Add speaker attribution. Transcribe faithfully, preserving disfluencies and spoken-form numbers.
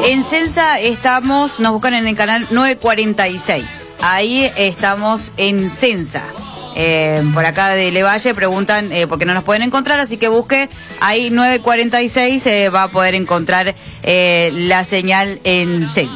Speaker 1: En Sensa estamos, nos buscan en el canal nueve cuarenta y seis. Ahí estamos en Sensa. Eh, por acá de Levalle preguntan eh, por qué no nos pueden encontrar, así que busque ahí nueve cuarenta y seis, eh, va a poder encontrar eh, la señal en Sensa.